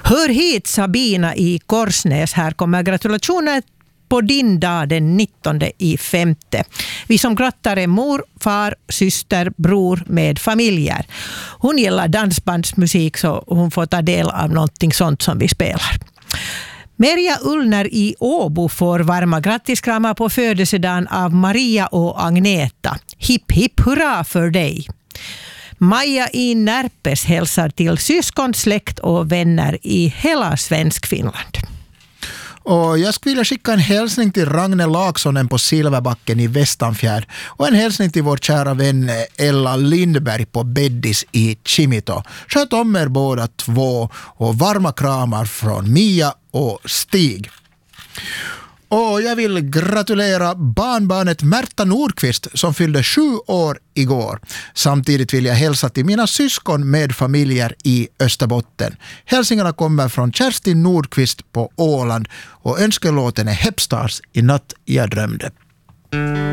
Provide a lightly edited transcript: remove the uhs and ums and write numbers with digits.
Hör hit Sabina i Korsnäs. Här kommer gratulationer på din dag den 19/5. Vi som grattar är mor, far, syster, bror med familjer. Hon gillar dansbandsmusik så hon får ta del av någonting sånt som vi spelar. Merja Ullner i Åbo får varma grattiskramar på födelsedagen av Maria och Agneta. Hipp hipp hurra för dig! Maja i Närpes hälsar till syskon, släkt och vänner i hela Svenskfinland. Och jag skulle vilja skicka en hälsning till Ragne Laaksonen på Silverbacken i Västanfjärd och en hälsning till vår kära vän Ella Lindberg på Beddis i Kimito. Sköt om er båda två och varma kramar från Mia och Stig. Och jag vill gratulera barnbarnet Märta Nordqvist som fyllde 7 år igår. Samtidigt vill jag hälsa till mina syskon med familjer i Österbotten. Hälsningarna kommer från Kerstin Nordqvist på Åland och önskelåten är Hepstars I natt jag drömde.